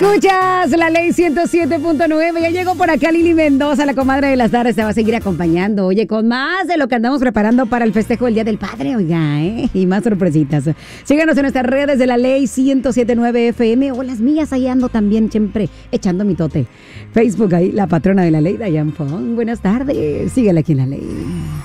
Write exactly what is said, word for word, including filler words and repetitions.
Escuchas la ley ciento siete punto nueve. Ya llegó por acá Lili Mendoza, la comadre de las tardes. Te va a seguir acompañando. Oye, con más de lo que andamos preparando para el festejo del Día del Padre, oiga, ¿eh? Y más sorpresitas. Síganos en nuestras redes de la ley ciento siete punto nueve F M o las mías. Ahí ando también siempre echando mi tote. Facebook ahí, la patrona de la ley, Dayan Fong. Buenas tardes. Síguela aquí en la ley.